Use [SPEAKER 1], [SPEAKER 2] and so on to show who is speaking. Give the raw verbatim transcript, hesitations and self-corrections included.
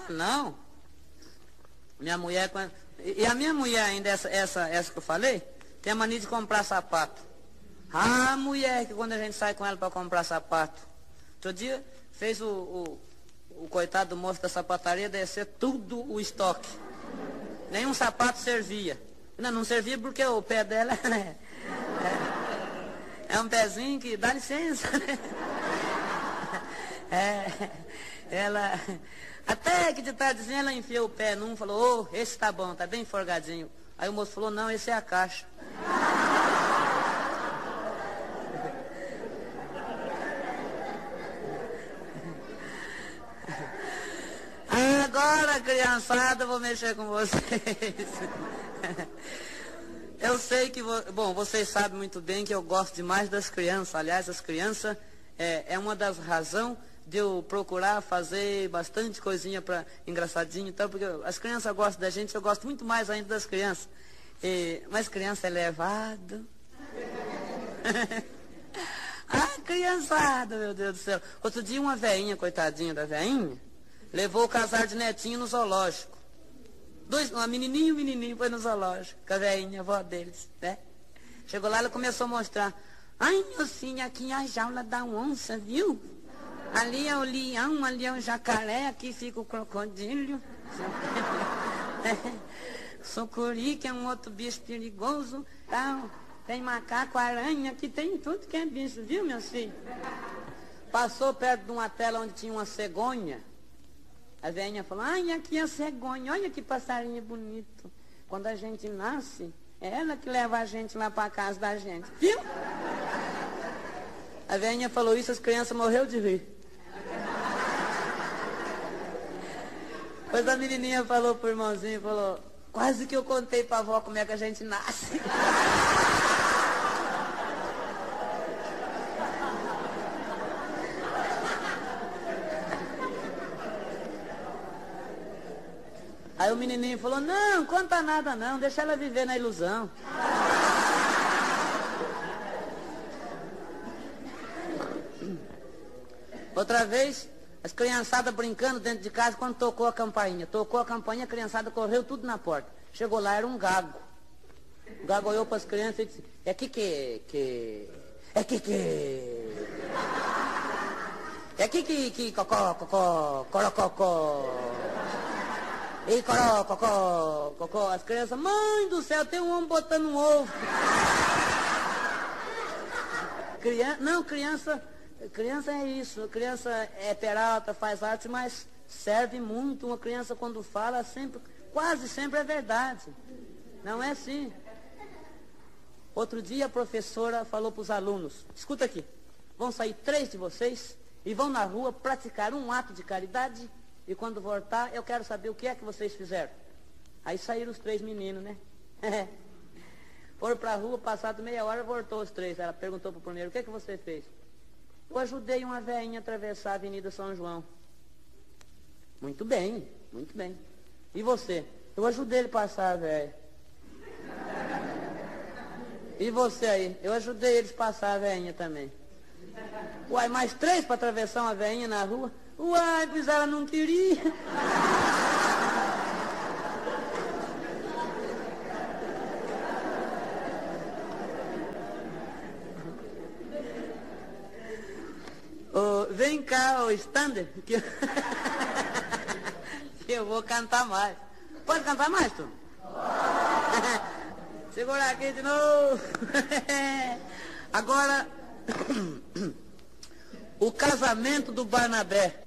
[SPEAKER 1] Não. Minha mulher... E a minha mulher ainda, essa, essa, essa que eu falei, tem a mania de comprar sapato. Ah, mulher, que quando a gente sai com ela para comprar sapato, outro dia fez o, o, o coitado do moço da sapataria descer tudo o estoque. Nenhum sapato servia. Não, não servia porque o pé dela é, é um pezinho que dá licença, né? É, ela, até que de tardezinha ela enfiou o pé num, falou, ô, oh, esse tá bom, tá bem forgadinho. Aí o moço falou, não, esse é a caixa. Agora, criançada, eu vou mexer com vocês. Eu sei que, bom, vocês sabem muito bem que eu gosto demais das crianças. Aliás, as crianças é, é uma das razões de eu procurar fazer bastante coisinha para engraçadinho, então, porque as crianças gostam da gente, eu gosto muito mais ainda das crianças. E, mas criança é levado. Ah, criançada, meu Deus do céu. Outro dia uma veinha, coitadinha da veinha, levou o casal de netinho no zoológico. Dois, uma menininha e um menininho foi no zoológico, com a veinha, a avó deles, né? Chegou lá, ela começou a mostrar. Ai, meu filho, aqui é a jaula da onça, viu? Ali é o leão, ali é o jacaré, aqui fica o crocodilo. Sucuri, que é um outro bicho perigoso, tal. Tem macaco, aranha, aqui tem tudo que é bicho, viu, meu filho? Passou perto de uma tela onde tinha uma cegonha. A velhinha falou, ai, aqui é a cegonha, olha que passarinho bonito. Quando a gente nasce, é ela que leva a gente lá para casa da gente, viu? A velhinha falou isso, as crianças morreram de rir. Depois a menininha falou pro irmãozinho, falou, quase que eu contei pra avó como é que a gente nasce. Aí o menininho falou, não, conta nada não, deixa ela viver na ilusão. Outra vez, as criançadas brincando dentro de casa quando tocou a campainha. Tocou a campainha, a criançada correu tudo na porta. Chegou lá, era um gago. O gago olhou para as crianças e disse, é que que, que, é que que, é que que, que, cocó, cocó, corococó. E coró, cocó, cocó, as crianças, mãe do céu, tem um homem botando um ovo. Criança, não, criança, criança é isso, criança é peralta, faz arte, mas serve muito. Uma criança quando fala, sempre, quase sempre é verdade. Não é assim. Outro dia a professora falou para os alunos, escuta aqui, vão sair três de vocês e vão na rua praticar um ato de caridade. E quando voltar, eu quero saber o que é que vocês fizeram. Aí saíram os três meninos, né? Foram para a rua, passado meia hora, voltou os três. Ela perguntou para o primeiro, o que é que você fez? Eu ajudei uma velhinha a atravessar a Avenida São João. Muito bem, muito bem. E você? Eu ajudei ele a passar a velha. E você aí? Eu ajudei eles a passar a velhinha também. Uai, mais três para atravessar uma velhinha na rua? Uai, pois ela não queria. Oh, vem cá, o Stander, que eu... que eu vou cantar mais. Pode cantar mais, tu? Segura aqui de novo. Agora, o casamento do Barnabé.